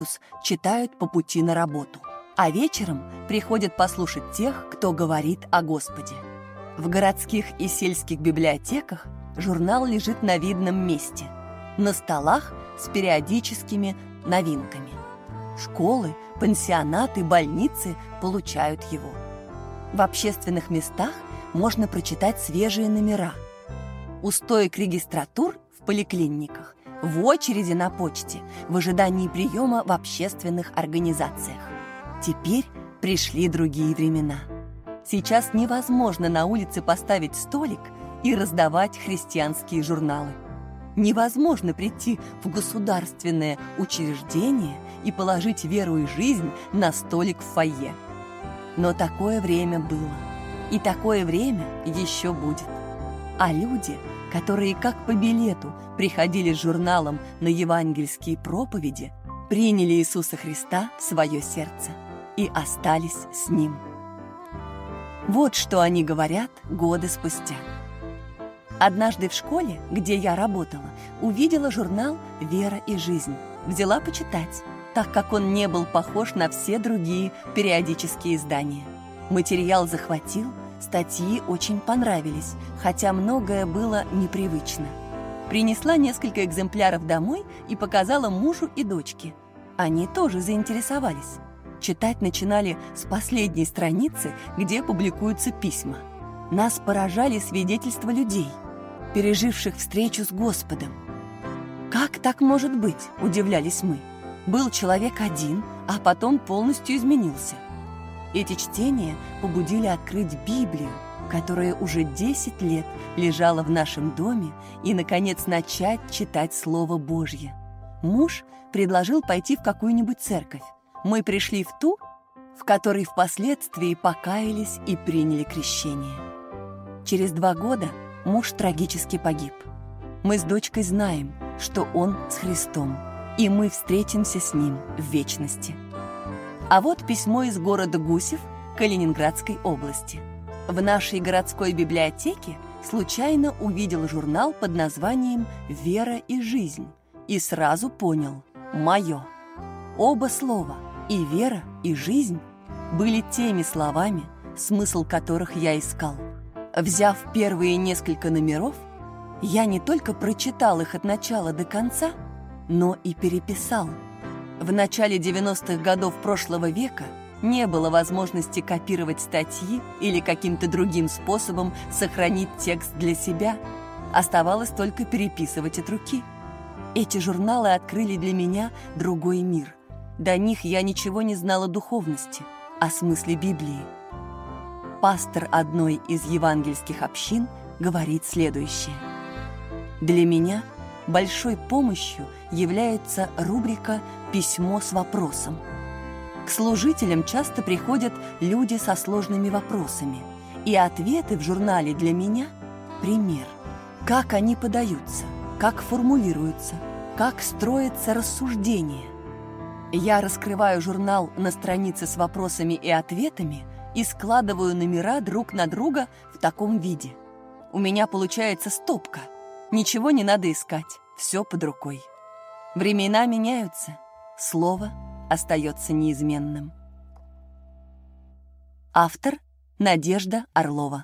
читают по пути на работу, а вечером приходят послушать тех, кто говорит о Господе. В городских и сельских библиотеках журнал лежит на видном месте, на столах с периодическими новинками. Школы, пансионаты, больницы получают его. В общественных местах можно прочитать свежие номера. У стоек регистратур в поликлиниках, в очереди на почте, в ожидании приема в общественных организациях. Теперь пришли другие времена. Сейчас невозможно на улице поставить столик и раздавать христианские журналы. Невозможно прийти в государственное учреждение и положить веру и жизнь на столик в фойе. Но такое время было, и такое время еще будет. А люди, которые как по билету приходили с журналом на евангельские проповеди, приняли Иисуса Христа в свое сердце и остались с Ним. Вот что они говорят годы спустя. Однажды в школе, где я работала, увидела журнал «Вера и жизнь». Взяла почитать, так как он не был похож на все другие периодические издания. Материал захватил, статьи очень понравились, хотя многое было непривычно. Принесла несколько экземпляров домой и показала мужу и дочке. Они тоже заинтересовались. Читать начинали с последней страницы, где публикуются письма. Нас поражали свидетельства людей, переживших встречу с Господом. «Как так может быть?» – удивлялись мы. Был человек один, а потом полностью изменился. Эти чтения побудили открыть Библию, которая уже 10 лет лежала в нашем доме, и, наконец, начать читать Слово Божье. Муж предложил пойти в какую-нибудь церковь. Мы пришли в ту, в которой впоследствии покаялись и приняли крещение. Через 2 года муж трагически погиб. Мы с дочкой знаем, что он с Христом, и мы встретимся с Ним в вечности. А вот письмо из города Гусев Калининградской области. В нашей городской библиотеке случайно увидел журнал под названием «Вера и жизнь» и сразу понял – мое. Оба слова – и вера, и жизнь были теми словами, смысл которых я искал. Взяв первые несколько номеров, я не только прочитал их от начала до конца, но и переписал. В начале 90-х годов прошлого века не было возможности копировать статьи или каким-то другим способом сохранить текст для себя. Оставалось только переписывать от руки. Эти журналы открыли для меня другой мир. До них я ничего не знала о духовности, о смысле Библии. Пастор одной из евангельских общин говорит следующее. Для меня большой помощью является рубрика «Письмо с вопросом». К служителям часто приходят люди со сложными вопросами, и ответы в журнале для меня – пример. Как они подаются, как формулируются, как строятся рассуждения. Я раскрываю журнал на странице с вопросами и ответами и складываю номера друг на друга в таком виде. У меня получается стопка. Ничего не надо искать, все под рукой. Времена меняются, слово остается неизменным. Автор Надежда Орлова.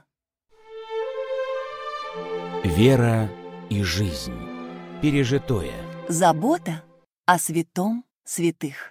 Вера и жизнь. Пережитое. Забота о святом святых.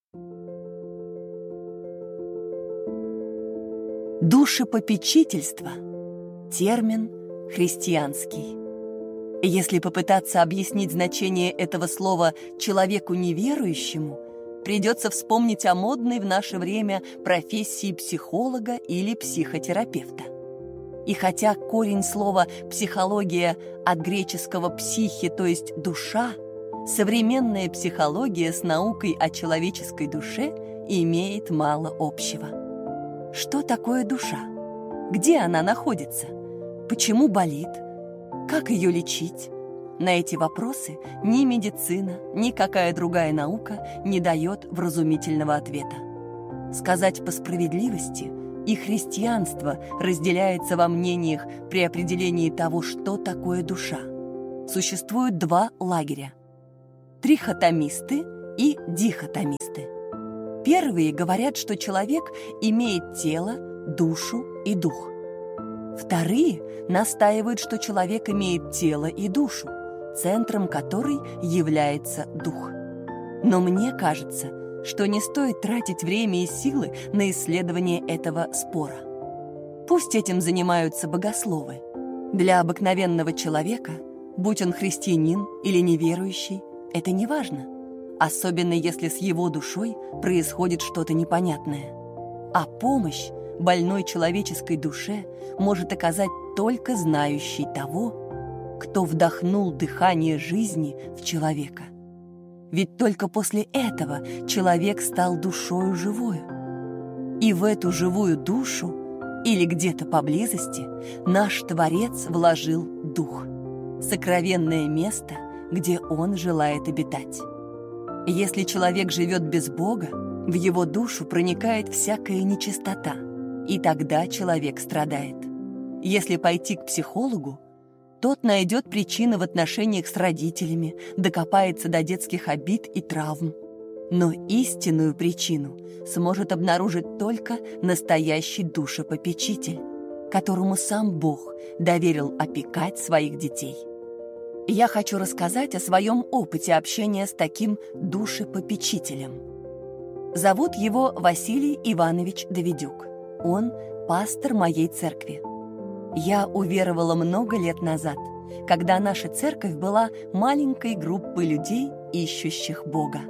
Душепопечительство – термин христианский. Если попытаться объяснить значение этого слова человеку неверующему, придется вспомнить о модной в наше время профессии психолога или психотерапевта. И хотя корень слова «психология» от греческого «психи», то есть «душа», современная психология с наукой о человеческой душе имеет мало общего. Что такое душа? Где она находится? Почему болит? Как ее лечить? На эти вопросы ни медицина, ни какая другая наука не дает вразумительного ответа. Сказать по справедливости, и христианство разделяется во мнениях при определении того, что такое душа. Существует 2 лагеря. Трихотомисты и дихотомисты. Первые говорят, что человек имеет тело, душу и дух. Вторые настаивают, что человек имеет тело и душу, центром которой является дух. Но мне кажется, что не стоит тратить время и силы на исследование этого спора. Пусть этим занимаются богословы. Для обыкновенного человека, будь он христианин или неверующий, это не важно, особенно если с его душой происходит что-то непонятное. А помощь больной человеческой душе может оказать только знающий того, кто вдохнул дыхание жизни в человека. Ведь только после этого человек стал душою живою. И в эту живую душу или где-то поблизости наш Творец вложил дух, сокровенное место, где он желает обитать. Если человек живет без Бога, в его душу проникает всякая нечистота, и тогда человек страдает. Если пойти к психологу, тот найдет причины в отношениях с родителями, докопается до детских обид и травм. Но истинную причину сможет обнаружить только настоящий душепопечитель, которому сам Бог доверил опекать своих детей. Я хочу рассказать о своем опыте общения с таким душепопечителем. Зовут его Василий Иванович Давидюк. Он пастор моей церкви. Я уверовала много лет назад, когда наша церковь была маленькой группой людей, ищущих Бога.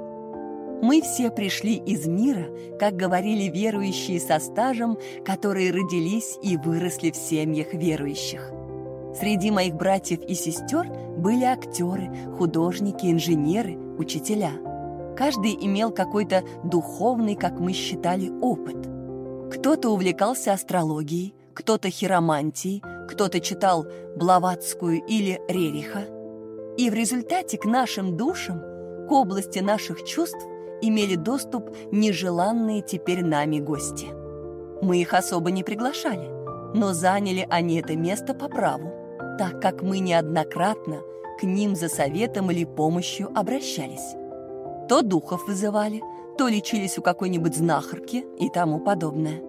Мы все пришли из мира, как говорили верующие со стажем, которые родились и выросли в семьях верующих. Среди моих братьев и сестер были актеры, художники, инженеры, учителя. Каждый имел какой-то духовный, как мы считали, опыт. Кто-то увлекался астрологией, кто-то хиромантией, кто-то читал Блаватскую или Рериха. И в результате к нашим душам, к области наших чувств имели доступ нежеланные теперь нами гости. Мы их особо не приглашали, но заняли они это место по праву, так как мы неоднократно к ним за советом или помощью обращались. То духов вызывали, то лечились у какой-нибудь знахарки и тому подобное.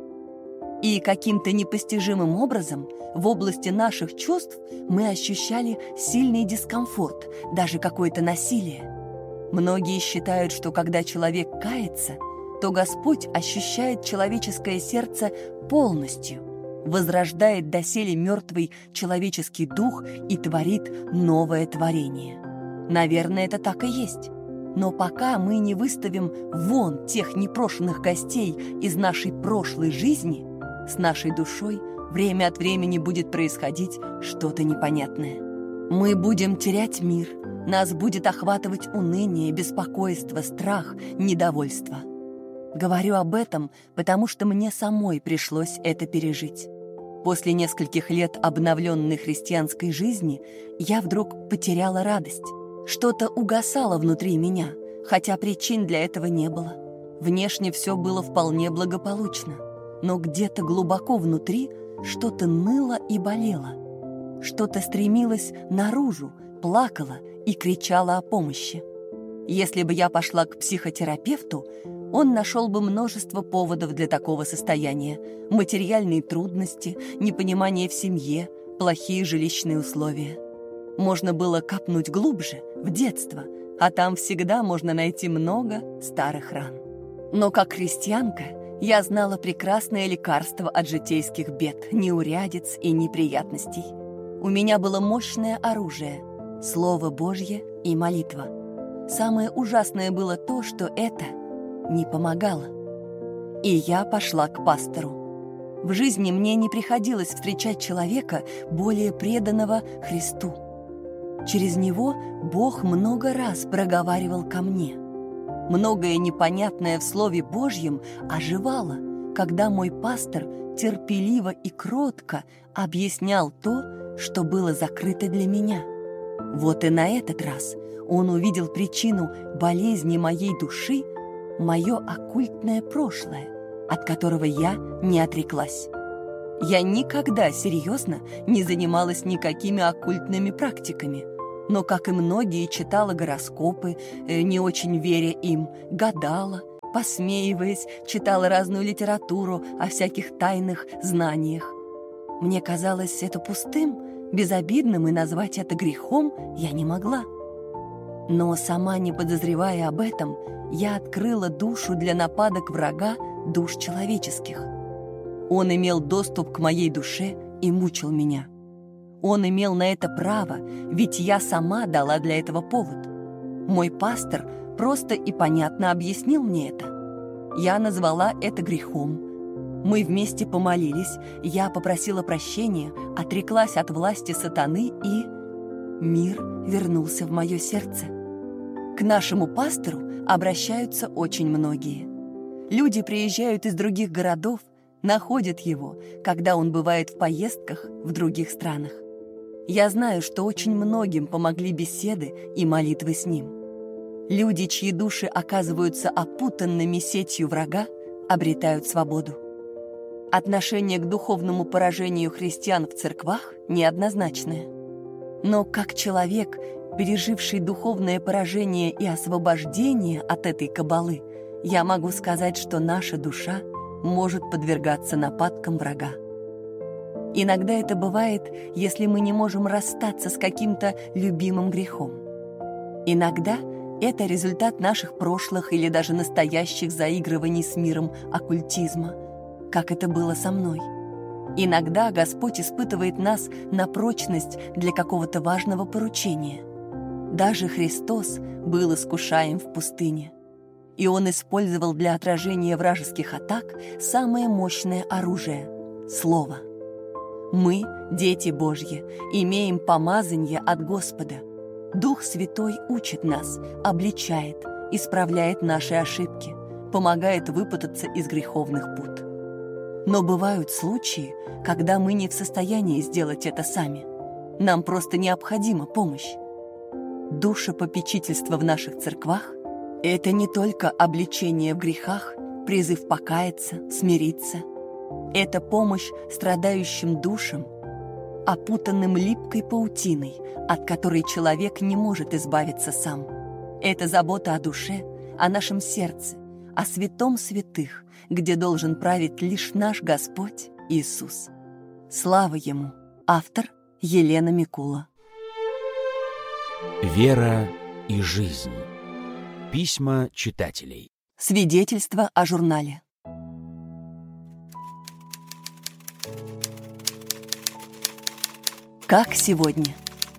И каким-то непостижимым образом в области наших чувств мы ощущали сильный дискомфорт, даже какое-то насилие. Многие считают, что когда человек кается, то Господь ощущает человеческое сердце полностью, возрождает доселе мертвый человеческий дух и творит новое творение. Наверное, это так и есть. Но пока мы не выставим вон тех непрошенных гостей из нашей прошлой жизни, с нашей душой время от времени будет происходить что-то непонятное. Мы будем терять мир, нас будет охватывать уныние, беспокойство, страх, недовольство. Говорю об этом, потому что мне самой пришлось это пережить. После нескольких лет обновленной христианской жизни я вдруг потеряла радость. Что-то угасало внутри меня, хотя причин для этого не было. Внешне все было вполне благополучно, но где-то глубоко внутри что-то ныло и болело. Что-то стремилось наружу, плакало и кричало о помощи. Если бы я пошла к психотерапевту, он нашел бы множество поводов для такого состояния: материальные трудности, непонимание в семье, плохие жилищные условия. Можно было копнуть глубже, в детство, а там всегда можно найти много старых ран. Но как христианка я знала прекрасное лекарство от житейских бед, неурядиц и неприятностей. У меня было мощное оружие — Слово Божье и молитва. Самое ужасное было то, что это не помогало. И я пошла к пастору. В жизни мне не приходилось встречать человека, более преданного Христу. Через него Бог много раз проговаривал ко мне. Многое непонятное в Слове Божьем оживало, когда мой пастор терпеливо и кротко объяснял то, что было закрыто для меня. Вот и на этот раз он увидел причину болезни моей души, мое оккультное прошлое, от которого я не отреклась. Я никогда серьезно не занималась никакими оккультными практиками, но, как и многие, читала гороскопы, не очень веря им, гадала, посмеиваясь, читала разную литературу о всяких тайных знаниях. Мне казалось это пустым, безобидным, и назвать это грехом я не могла. Но, сама не подозревая об этом, я открыла душу для нападок врага душ человеческих. Он имел доступ к моей душе и мучил меня. Он имел на это право, ведь я сама дала для этого повод. Мой пастор просто и понятно объяснил мне это. Я назвала это грехом. Мы вместе помолились, я попросила прощения, отреклась от власти сатаны, и мир вернулся в мое сердце. К нашему пастору обращаются очень многие. Люди приезжают из других городов, находят его, когда он бывает в поездках в других странах. Я знаю, что очень многим помогли беседы и молитвы с ним. Люди, чьи души оказываются опутанными сетью врага, обретают свободу. Отношение к духовному поражению христиан в церквах неоднозначное. Но как человек, переживший духовное поражение и освобождение от этой кабалы, я могу сказать, что наша душа может подвергаться нападкам врага. Иногда это бывает, если мы не можем расстаться с каким-то любимым грехом. Иногда это результат наших прошлых или даже настоящих заигрываний с миром оккультизма, как это было со мной. Иногда Господь испытывает нас на прочность для какого-то важного поручения. Даже Христос был искушаем в пустыне. И Он использовал для отражения вражеских атак самое мощное оружие — Слово. Мы, дети Божьи, имеем помазание от Господа. Дух Святой учит нас, обличает, исправляет наши ошибки, помогает выпутаться из греховных пут. Но бывают случаи, когда мы не в состоянии сделать это сами. Нам просто необходима помощь. Душепопечительство в наших церквах — это не только обличение в грехах, призыв покаяться, смириться. Это помощь страдающим душам, опутанным липкой паутиной, от которой человек не может избавиться сам. Это забота о душе, о нашем сердце, о святом святых, где должен править лишь наш Господь Иисус. Слава Ему! Автор Елена Микула. Вера и жизнь. Письма читателей. Свидетельство о журнале. Как сегодня.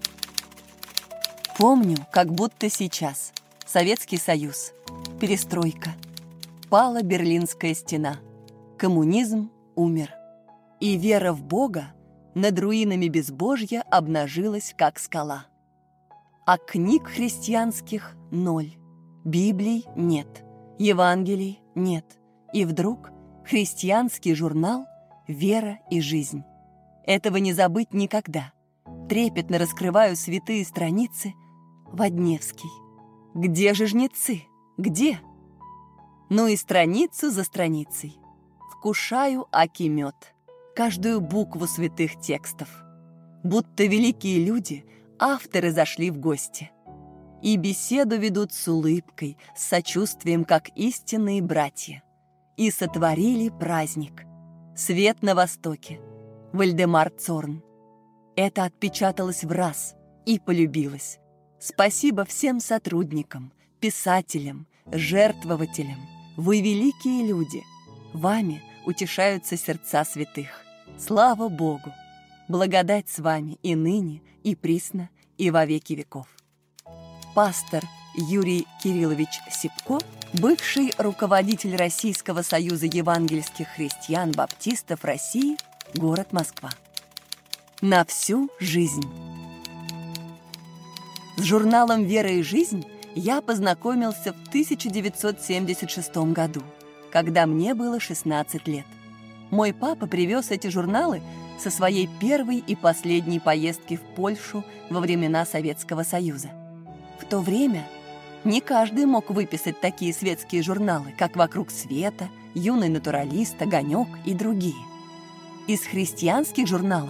Помню, как будто сейчас. Советский Союз. Перестройка. Пала Берлинская стена. Коммунизм умер. И вера в Бога над руинами безбожья обнажилась, как скала. А книг христианских — 0. Библий нет. Евангелий нет. И вдруг христианский журнал «Вера и жизнь». Этого не забыть никогда. Трепетно раскрываю святые страницы. Водневский. Где же жнецы? Где? Ну и страницу за страницей. Вкушаю аки мед. Каждую букву святых текстов. Будто великие люди, авторы, зашли в гости. И беседу ведут с улыбкой, с сочувствием, как истинные братья. И сотворили праздник. Свет на востоке. Вальдемар Цорн. Это отпечаталось в раз и полюбилось. Спасибо всем сотрудникам, писателям, жертвователям. Вы великие люди. Вами утешаются сердца святых. Слава Богу! Благодать с вами и ныне, и присно, и во веки веков. Пастор Юрий Кириллович Сипко, бывший руководитель Российского союза евангельских христиан-баптистов России, город Москва. На всю жизнь. С журналом «Вера и жизнь» я познакомился в 1976 году, когда мне было 16 лет. Мой папа привез эти журналы со своей первой и последней поездки в Польшу во времена Советского Союза. В то время не каждый мог выписать такие светские журналы, как «Вокруг света», «Юный натуралист», «Огонек» и другие. Из христианских журналов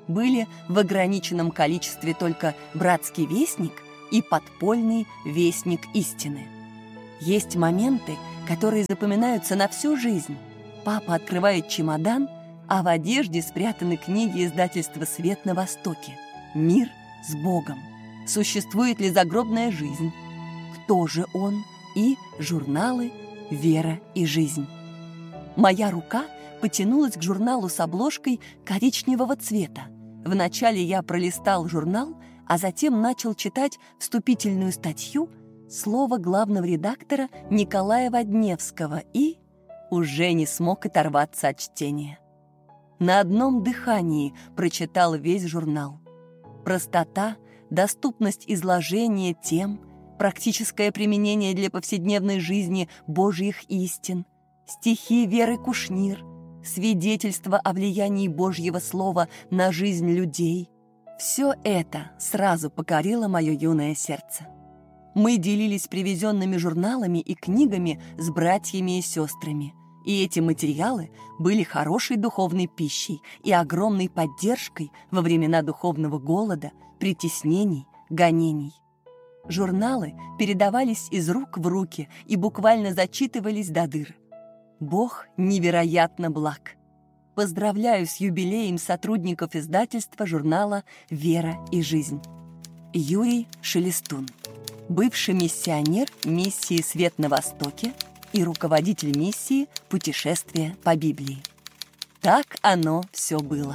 Были в ограниченном количестве только «Братский вестник» и «Подпольный вестник истины». Есть моменты, которые запоминаются на всю жизнь. Папа открывает чемодан, а в одежде спрятаны книги издательства «Свет на Востоке». «Мир с Богом». «Существует ли загробная жизнь?» «Кто же он?» И журналы «Вера и жизнь». Моя рука потянулась к журналу с обложкой коричневого цвета. Вначале я пролистал журнал, а затем начал читать вступительную статью, слово главного редактора Николая Водневского и уже не смог оторваться от чтения. На одном дыхании прочитал весь журнал. Простота, доступность изложения тем, практическое применение для повседневной жизни Божьих истин, стихи Веры Кушнир, свидетельство о влиянии Божьего Слова на жизнь людей. Все это сразу покорило мое юное сердце. Мы делились привезенными журналами и книгами с братьями и сестрами, и эти материалы были хорошей духовной пищей и огромной поддержкой во времена духовного голода, притеснений, гонений. Журналы передавались из рук в руки и буквально зачитывались до дыр. Бог невероятно благ. Поздравляю с юбилеем сотрудников издательства журнала «Вера и жизнь». Юрий Шелестун, бывший миссионер миссии «Свет на Востоке» и руководитель миссии «Путешествие по Библии». Так оно все было.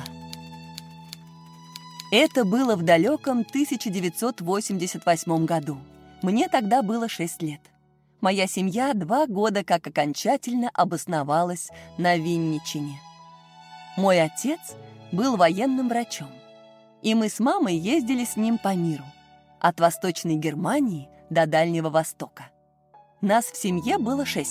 Это было в далеком 1988 году. Мне тогда было 6 лет. Моя семья 2 года как окончательно обосновалась на Винничине. Мой отец был военным врачом, и мы с мамой ездили с ним по миру, от Восточной Германии до Дальнего Востока. Нас в семье было 6.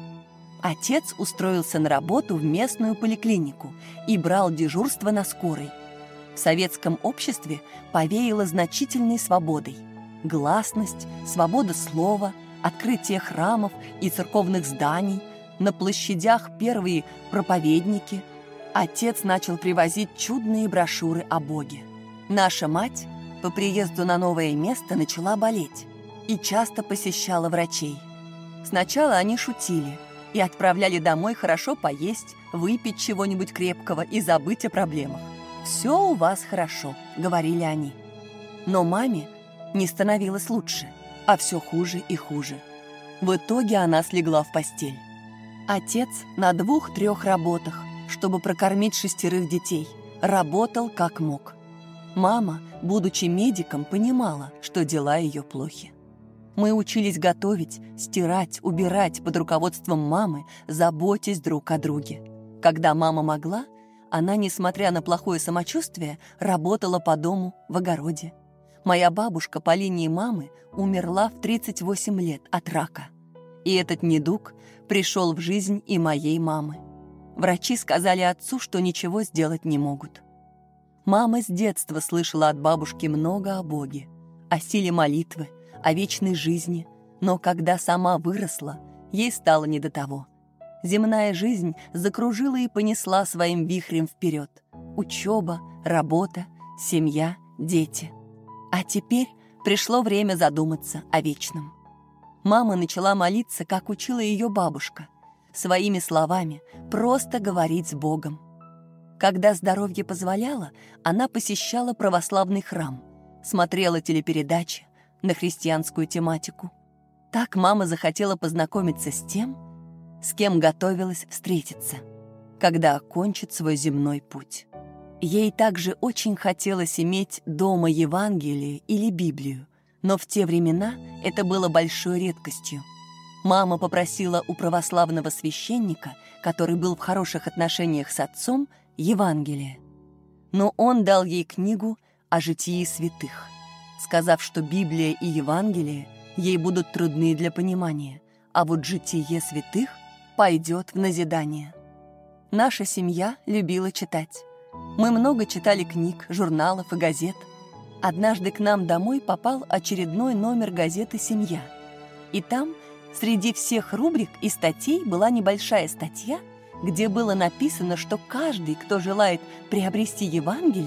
Отец устроился на работу в местную поликлинику и брал дежурство на скорой. В советском обществе повеяло значительной свободой. Гласность, свобода слова, открытие храмов и церковных зданий, на площадях первые проповедники. Отец начал привозить чудные брошюры о Боге. Наша мать по приезду на новое место начала болеть и часто посещала врачей. Сначала они шутили и отправляли домой хорошо поесть, выпить чего-нибудь крепкого и забыть о проблемах. «Все у вас хорошо», — говорили они. Но маме не становилось лучше, а все хуже и хуже. В итоге она слегла в постель. Отец на 2-3 работах, чтобы прокормить 6 детей, работал как мог. Мама, будучи медиком, понимала, что дела ее плохи. Мы учились готовить, стирать, убирать под руководством мамы, заботясь друг о друге. Когда мама могла, она, несмотря на плохое самочувствие, работала по дому, в огороде. Моя бабушка по линии мамы умерла в 38 лет от рака. И этот недуг пришел в жизнь и моей мамы. Врачи сказали отцу, что ничего сделать не могут. Мама с детства слышала от бабушки много о Боге, о силе молитвы, о вечной жизни, но когда сама выросла, ей стало не до того. Земная жизнь закружила и понесла своим вихрем вперед. Учеба, работа, семья, дети. А теперь пришло время задуматься о вечном. Мама начала молиться, как учила ее бабушка, своими словами, просто говорить с Богом. Когда здоровье позволяло, она посещала православный храм, смотрела телепередачи на христианскую тематику. Так мама захотела познакомиться с тем, с кем готовилась встретиться, когда окончит свой земной путь. Ей также очень хотелось иметь дома Евангелие или Библию, но в те времена это было большой редкостью. Мама попросила у православного священника, который был в хороших отношениях с отцом, Евангелие. Но он дал ей книгу о житии святых, сказав, что Библия и Евангелие ей будут трудны для понимания, а вот житие святых пойдет в назидание. Наша семья любила читать. Мы много читали книг, журналов и газет. Однажды к нам домой попал очередной номер газеты «Семья». И там, среди всех рубрик и статей, была небольшая статья, где было написано, что каждый, кто желает приобрести Евангелие,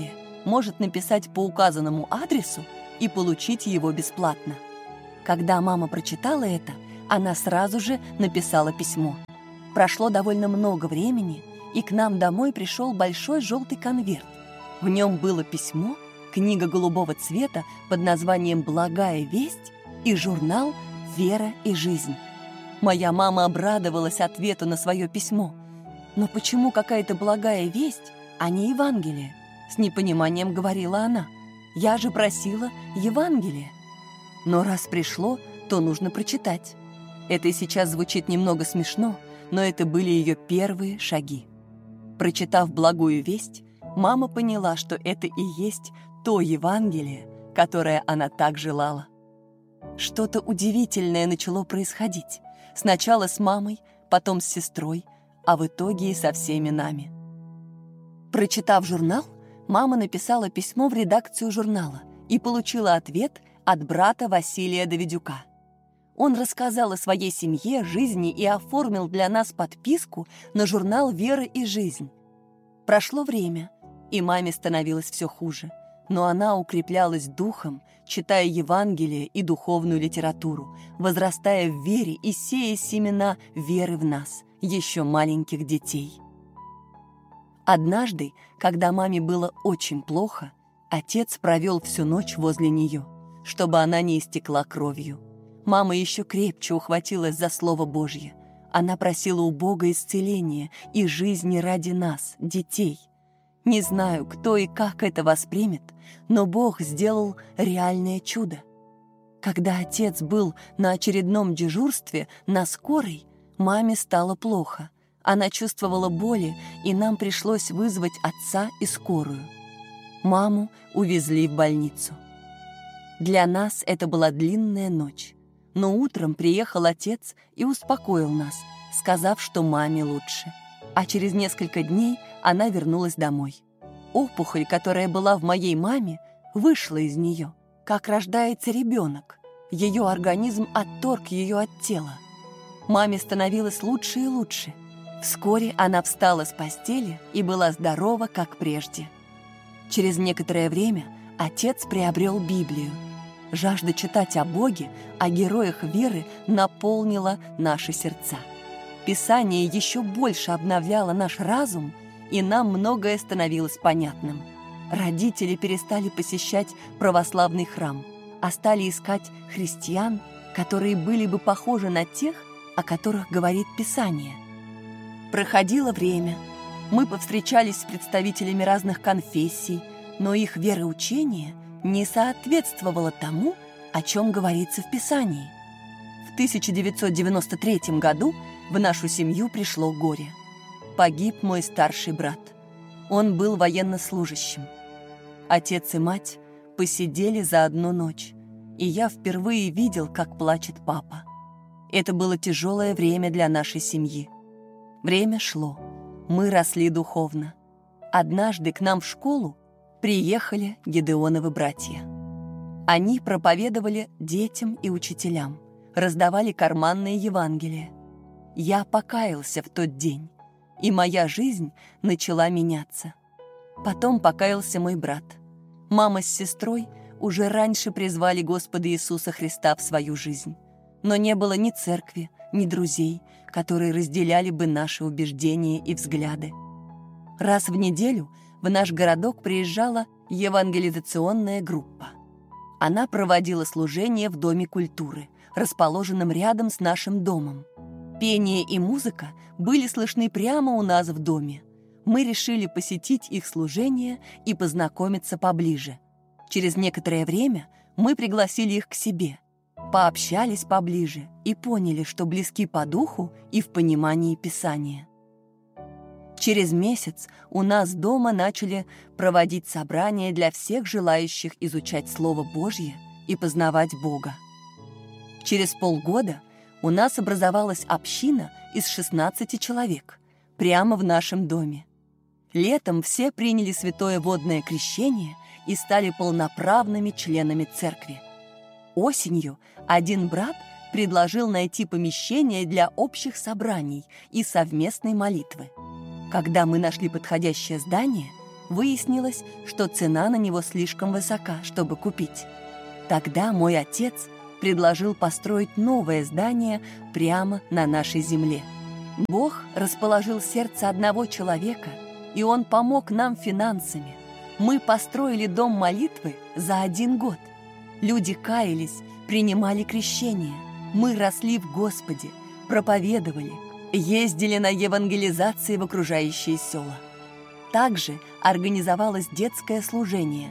может написать по указанному адресу и получить его бесплатно. Когда мама прочитала это, она сразу же написала письмо. Прошло довольно много времени, и к нам домой пришел большой желтый конверт. В нем было письмо, книга голубого цвета под названием «Благая весть» и журнал «Вера и жизнь». Моя мама обрадовалась ответу на свое письмо. «Но почему какая-то благая весть, а не Евангелие?» С непониманием говорила она. «Я же просила Евангелие». Но раз пришло, то нужно прочитать. Это и сейчас звучит немного смешно, но это были ее первые шаги. Прочитав благую весть, мама поняла, что это и есть то Евангелие, которое она так желала. Что-то удивительное начало происходить. Сначала с мамой, потом с сестрой, а в итоге и со всеми нами. Прочитав журнал, мама написала письмо в редакцию журнала и получила ответ от брата Василия Давидюка. Он рассказал о своей семье, жизни и оформил для нас подписку на журнал «Вера и жизнь». Прошло время, и маме становилось все хуже, но она укреплялась духом, читая Евангелие и духовную литературу, возрастая в вере и сея семена веры в нас, еще маленьких детей. Однажды, когда маме было очень плохо, отец провел всю ночь возле нее, чтобы она не истекла кровью. Мама еще крепче ухватилась за Слово Божье. Она просила у Бога исцеления и жизни ради нас, детей. Не знаю, кто и как это воспримет, но Бог сделал реальное чудо. Когда отец был на очередном дежурстве на скорой, маме стало плохо. Она чувствовала боли, и нам пришлось вызвать отца и скорую. Маму увезли в больницу. Для нас это была длинная ночь. Но утром приехал отец и успокоил нас, сказав, что маме лучше. А через несколько дней она вернулась домой. Опухоль, которая была в моей маме, вышла из нее, как рождается ребенок. Ее организм отторг ее от тела. Маме становилось лучше и лучше. Вскоре она встала с постели и была здорова, как прежде. Через некоторое время отец приобрел Библию. Жажда читать о Боге, о героях веры наполнила наши сердца. Писание еще больше обновляло наш разум, и нам многое становилось понятным. Родители перестали посещать православный храм, а стали искать христиан, которые были бы похожи на тех, о которых говорит Писание. Проходило время, мы повстречались с представителями разных конфессий, но их вероучение не соответствовало тому, о чем говорится в Писании. В 1993 году в нашу семью пришло горе. Погиб мой старший брат. Он был военнослужащим. Отец и мать посидели за одну ночь, и я впервые видел, как плачет папа. Это было тяжелое время для нашей семьи. Время шло, мы росли духовно. Однажды к нам в школу приехали Гедеоновы братья. Они проповедовали детям и учителям, раздавали карманные Евангелия. Я покаялся в тот день, и моя жизнь начала меняться. Потом покаялся мой брат. Мама с сестрой уже раньше призвали Господа Иисуса Христа в свою жизнь, но не было ни церкви, ни друзей, которые разделяли бы наши убеждения и взгляды. Раз в неделю в наш городок приезжала евангелизационная группа. Она проводила служение в Доме культуры, расположенном рядом с нашим домом. Пение и музыка были слышны прямо у нас в доме. Мы решили посетить их служение и познакомиться поближе. Через некоторое время мы пригласили их к себе, пообщались поближе и поняли, что близки по духу и в понимании Писания. Через месяц у нас дома начали проводить собрания для всех желающих изучать Слово Божье и познавать Бога. Через полгода у нас образовалась община из 16 человек прямо в нашем доме. Летом все приняли святое водное крещение и стали полноправными членами церкви. Осенью один брат предложил найти помещение для общих собраний и совместной молитвы. Когда мы нашли подходящее здание, Выяснилось, что цена на него слишком высока, чтобы купить. Тогда мой отец предложил построить новое здание прямо на нашей земле. Бог расположил сердце одного человека, и он помог нам финансами. Мы построили дом молитвы за 1 год. Люди каялись, принимали крещение. Мы росли в Господе, проповедовали, ездили на евангелизации в окружающие села. Также организовалось детское служение.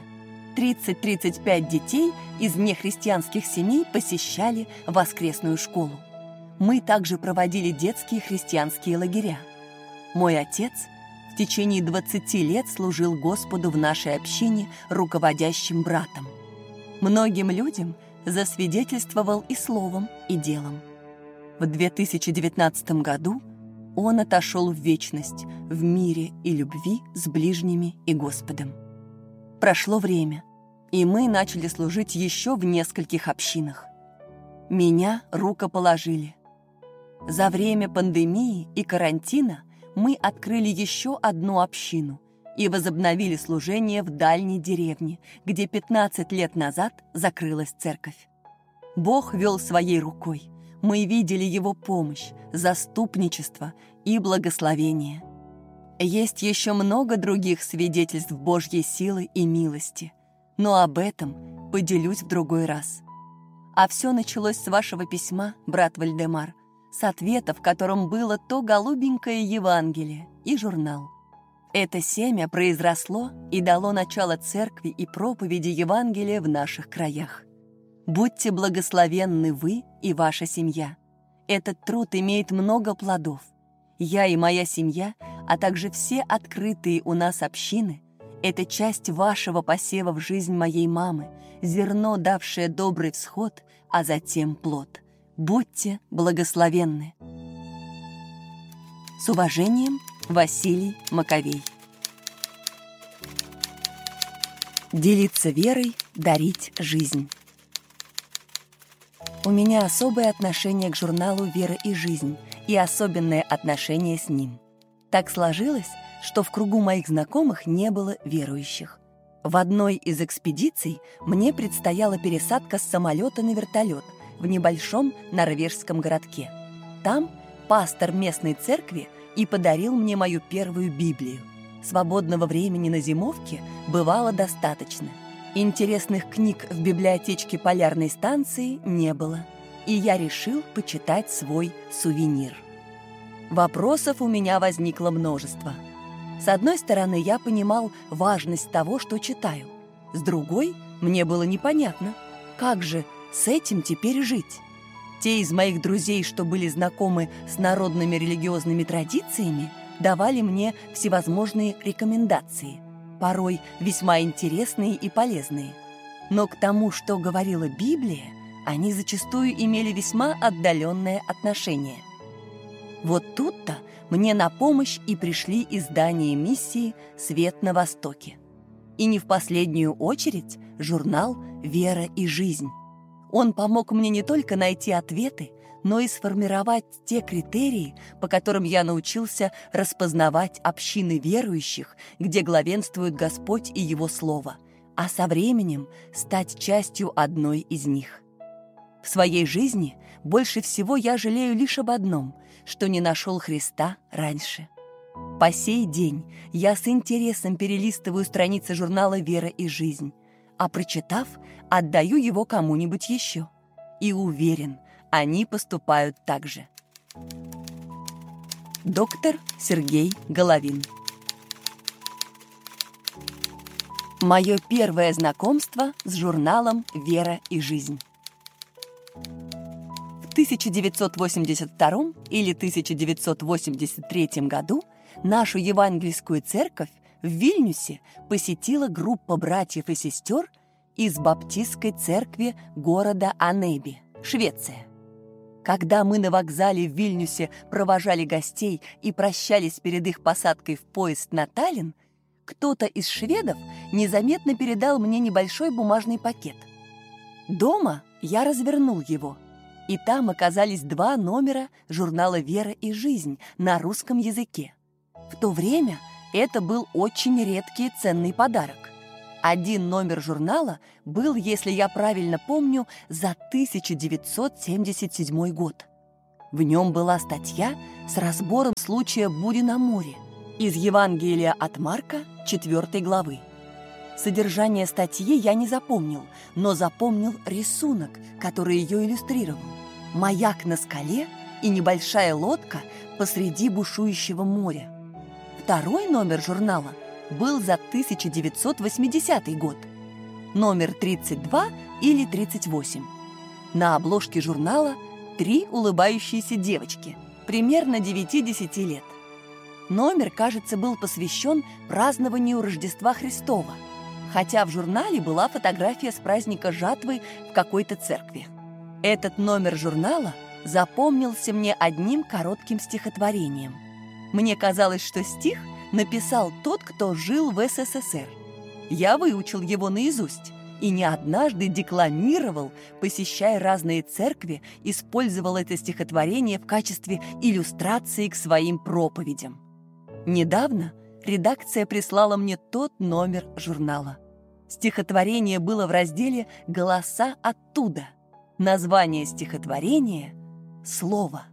30-35 детей из нехристианских семей посещали воскресную школу. Мы также проводили детские христианские лагеря. Мой отец в течение 20 лет служил Господу в нашей общине руководящим братом. Многим людям засвидетельствовал и словом, и делом. В 2019 году он отошел в вечность в мире и любви с ближними и Господом. Прошло время, и мы начали служить еще в нескольких общинах. Меня рукоположили. За время пандемии и карантина мы открыли еще одну общину и возобновили служение в дальней деревне, где 15 лет назад закрылась церковь. Бог вел своей рукой. Мы видели Его помощь, заступничество и благословение. Есть еще много других свидетельств Божьей силы и милости, но об этом поделюсь в другой раз. А все началось с вашего письма, брат Вальдемар, с ответа, в котором было то голубенькое Евангелие и журнал. Это семя произросло и дало начало церкви и проповеди Евангелия в наших краях. Будьте благословенны вы и ваша семья. Этот труд имеет много плодов. Я и моя семья, а также все открытые у нас общины — это часть вашего посева в жизнь моей мамы, зерно, давшее добрый всход, а затем плод. Будьте благословенны. С уважением, Василий Маковей. Делиться верой, дарить жизнь. У меня особое отношение к журналу «Вера и жизнь» и особенное отношение с ним. Так сложилось, что в кругу моих знакомых не было верующих. В одной из экспедиций мне предстояла пересадка с самолета на вертолет в небольшом норвежском городке. Там пастор местной церкви и подарил мне мою первую Библию. Свободного времени на зимовке бывало достаточно. Интересных книг в библиотечке полярной станции не было, и я решил почитать свой сувенир. Вопросов у меня возникло множество. С одной стороны, я понимал важность того, что читаю. С другой, мне было непонятно, как же с этим теперь жить. Те из моих друзей, что были знакомы с народными религиозными традициями, давали мне всевозможные рекомендации, порой весьма интересные и полезные. Но к тому, что говорила Библия, они зачастую имели весьма отдаленное отношение. Вот тут-то мне на помощь и пришли издания миссии «Свет на Востоке». И не в последнюю очередь журнал «Вера и жизнь». Он помог мне не только найти ответы, но и сформировать те критерии, по которым я научился распознавать общины верующих, где главенствует Господь и Его Слово, а со временем стать частью одной из них. В своей жизни больше всего я жалею лишь об одном, что не нашел Христа раньше. По сей день я с интересом перелистываю страницы журнала «Вера и жизнь», а прочитав, отдаю его кому-нибудь еще. И уверен, они поступают так же. Доктор Сергей Головин. Мое первое знакомство с журналом «Вера и жизнь». В 1982 или 1983 году нашу евангельскую церковь в Вильнюсе посетила группа братьев и сестер из баптистской церкви города Анеби, Швеция. Когда мы на вокзале в Вильнюсе провожали гостей и прощались перед их посадкой в поезд на Таллин, кто-то из шведов незаметно передал мне небольшой бумажный пакет. Дома я развернул его, и там оказались 2 номера журнала «Вера и жизнь» на русском языке. В то время Это был очень редкий и ценный подарок. Один номер журнала был, если я правильно помню, за 1977 год. В нем была статья с разбором случая бури на море из Евангелия от Марка, 4 главы. Содержание статьи я не запомнил, но запомнил рисунок, который ее иллюстрировал. Маяк на скале и небольшая лодка посреди бушующего моря. Второй номер журнала был за 1980 год. Номер 32 или 38. На обложке журнала 3 улыбающиеся девочки, примерно 9-10 лет. Номер, кажется, был посвящен празднованию Рождества Христова, хотя в журнале была фотография с праздника жатвы в какой-то церкви. Этот номер журнала запомнился мне одним коротким стихотворением. Мне казалось, что стих написал тот, кто жил в СССР. Я выучил его наизусть и не однажды декламировал, посещая разные церкви, использовал это стихотворение в качестве иллюстрации к своим проповедям. Недавно редакция прислала мне тот номер журнала. Стихотворение было в разделе «Голоса оттуда». Название стихотворения — «Слово».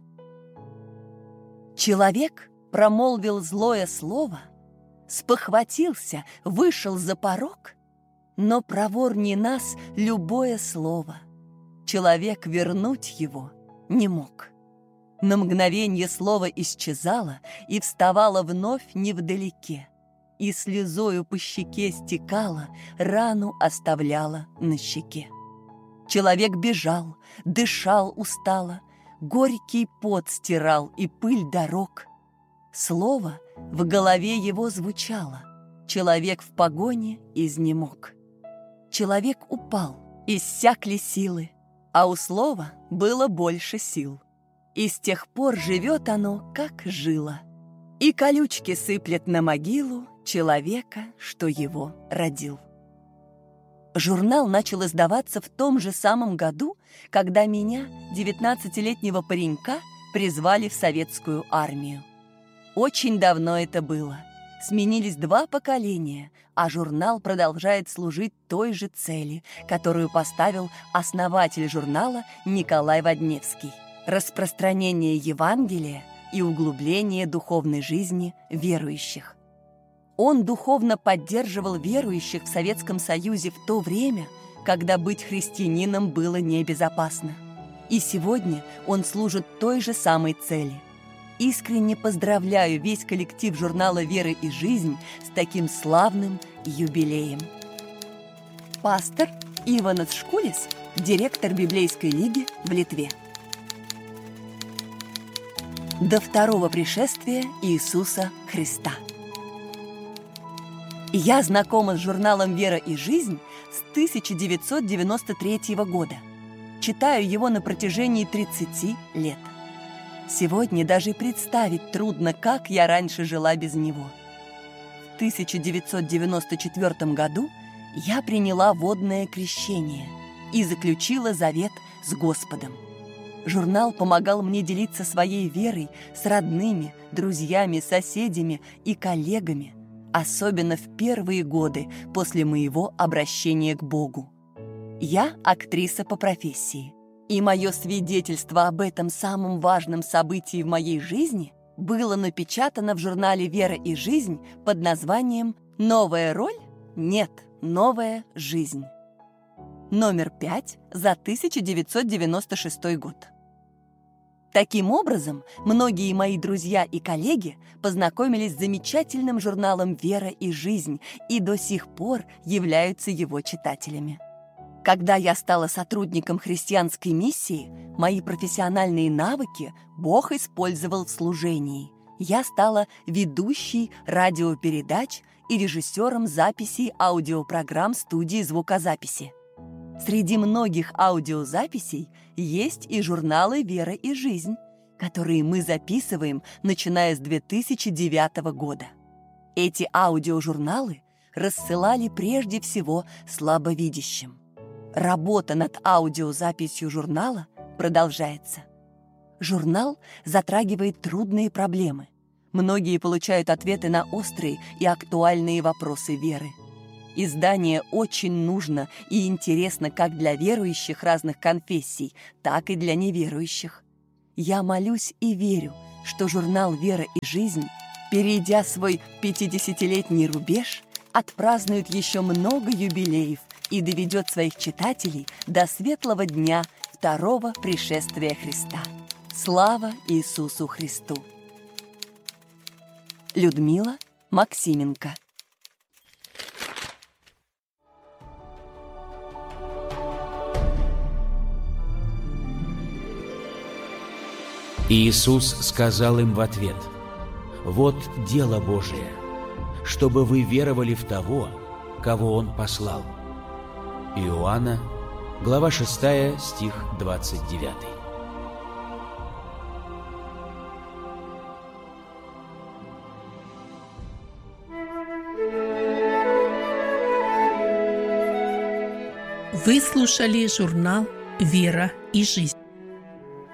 Человек промолвил злое слово, спохватился, вышел за порог, но проворнее нас любое слово. Человек вернуть его не мог. На мгновенье слово исчезало и вставало вновь невдалеке, и слезою по щеке стекало, рану оставляла на щеке. Человек бежал, дышал устало, горький пот стирал и пыль дорог. Слово в голове его звучало, человек в погоне изнемог. Человек упал, иссякли силы, а у слова было больше сил. И с тех пор живет оно, как жило, и колючки сыплет на могилу человека, что его родил. Журнал начал издаваться в том же самом году, когда меня, 19-летнего паренька, призвали в советскую армию. Очень давно это было. Сменились 2 поколения, а журнал продолжает служить той же цели, которую поставил основатель журнала Николай Водневский – распространение Евангелия и углубление духовной жизни верующих. Он духовно поддерживал верующих в Советском Союзе в то время, когда быть христианином было небезопасно. И сегодня он служит той же самой цели. Искренне поздравляю весь коллектив журнала «Вера и жизнь» с таким славным юбилеем. Пастор Иванас Шкулис, директор Библейской лиги в Литве. До второго пришествия Иисуса Христа. Я знакома с журналом «Вера и жизнь» с 1993 года. Читаю его на протяжении 30 лет. Сегодня даже представить трудно, как я раньше жила без него. В 1994 году я приняла водное крещение и заключила завет с Господом. Журнал помогал мне делиться своей верой с родными, друзьями, соседями и коллегами, особенно в первые годы после моего обращения к Богу. Я актриса по профессии, и мое свидетельство об этом самом важном событии в моей жизни было напечатано в журнале «Вера и жизнь» под названием «Новая роль? Нет, новая жизнь». Номер 5 за 1996 год. Таким образом, многие мои друзья и коллеги познакомились с замечательным журналом «Вера и жизнь» и до сих пор являются его читателями. Когда я стала сотрудником христианской миссии, мои профессиональные навыки Бог использовал в служении. Я стала ведущей радиопередач и режиссером записей аудиопрограмм студии звукозаписи. Среди многих аудиозаписей есть и журналы «Вера и жизнь», которые мы записываем, начиная с 2009 года. Эти аудиожурналы рассылали прежде всего слабовидящим. Работа над аудиозаписью журнала продолжается. Журнал затрагивает трудные проблемы. Многие получают ответы на острые и актуальные вопросы веры. Издание очень нужно и интересно как для верующих разных конфессий, так и для неверующих. Я молюсь и верю, что журнал «Вера и жизнь», перейдя свой 50-летний рубеж, отпразднует еще много юбилеев и доведет своих читателей до светлого дня второго пришествия Христа. Слава Иисусу Христу! Людмила Максименко. Иисус сказал им в ответ: «Вот дело Божие, чтобы вы веровали в того, кого Он послал». Иоанна, глава 6, стих 29. Вы слушали журнал «Вера и жизнь».